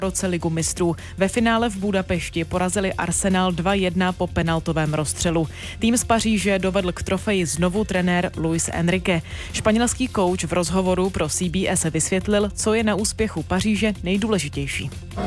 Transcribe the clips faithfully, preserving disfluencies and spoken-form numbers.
roce Ligu mistrů. Ve finále v Budapešti porazili Arsenal dva jedna po penaltovém rozstřelu. Tým z Paříže dovedl k trofeji znovu trenér Luis Enrique. Španělský kouč v rozhovoru pro C B S vysvětlil, co je na úspěchu Paříže nejdůležitější.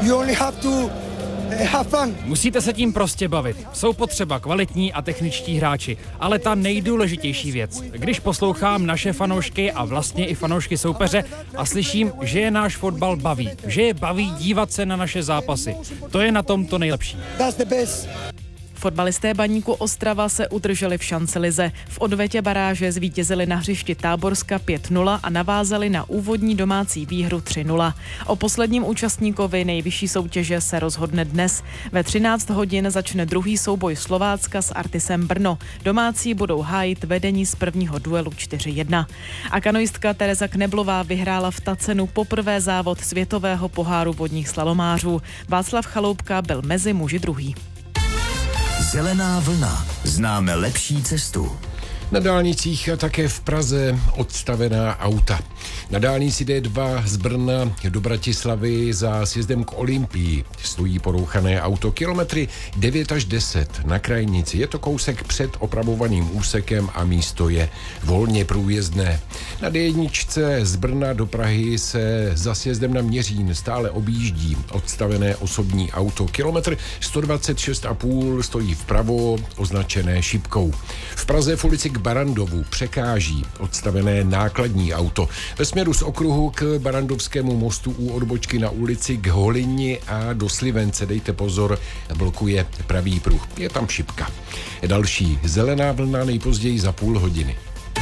Musíte se tím prostě bavit. Jsou potřeba kvalitní a techničtí hráči, ale ta nejdůležitější věc. Když poslouchám naše fanoušky a vlastně i fanoušky soupeře a slyším, že je náš fotbal baví, že je baví dívat se na naše zápasy. To je na tom to nejlepší. Fotbalisté Baníku Ostrava se udrželi v šancelize. V odvetě baráže zvítězili na hřišti Táborska pět nula a navázali na úvodní domácí výhru tři nula. O posledním účastníkovi nejvyšší soutěže se rozhodne dnes. Ve třináct hodin začne druhý souboj Slovácka s Artisem Brno. Domácí budou hájit vedení z prvního duelu čtyři jedna. A kanoistka Tereza Kneblová vyhrála v Tacenu poprvé závod světového poháru vodních slalomářů. Václav Chaloupka byl mezi muži druhý. Zelená vlna. Známe lepší cestu. Na dálnicích a také v Praze odstavená auta. Na dálnici D dva z Brna do Bratislavy za sjezdem k Olympii stojí porouchané auto kilometry devět až deset na krajnici. Je to kousek před opravovaným úsekem a místo je volně průjezdné. Na D jedna z Brna do Prahy se za sjezdem na Měřín stále objíždí odstavené osobní auto. Kilometr sto dvacet šest a půl stojí vpravo, označené šipkou. V Praze v ulici k Barandovu překáží odstavené nákladní auto. Ve směru z okruhu k Barandovskému mostu u odbočky na ulici k Holini a do Slivence, dejte pozor, blokuje pravý pruh. Je tam šipka. Další zelená vlna nejpozději za půl hodiny.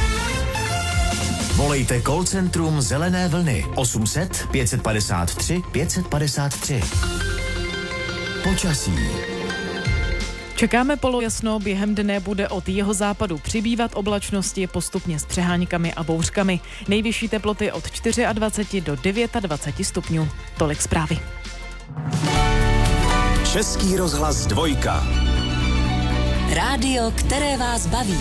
Volejte call centrum Zelené vlny osm set pět padesát tři pět padesát tři. Počasí. Čekáme polojasno, během dne bude od jeho západu přibývat oblačnosti postupně s přeháňkami a bouřkami. Nejvyšší teploty od dvacet čtyři do dvacet devět stupňů. Tolik zprávy. Český rozhlas dvojka. Rádio, které vás baví.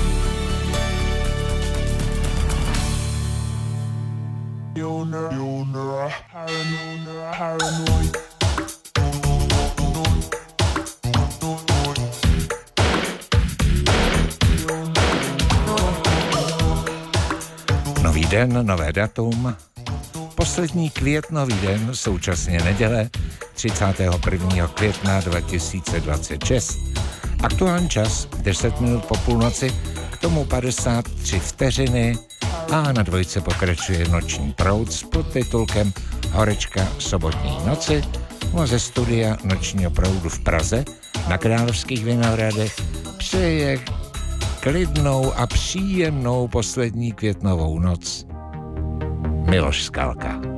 Nový den, nové datum. Poslední květnový den, současně neděle, třicátého prvního května dva tisíce dvacet šest. Aktuální čas deset minut po půlnoci, k tomu padesát tři vteřiny a na dvojce pokračuje noční proud s podtitulkem Horečka sobotní noci. No ze studia nočního proudu v Praze na Královských Vinohradech přeje klidnou a příjemnou poslední květnovou noc Miloš Skalka.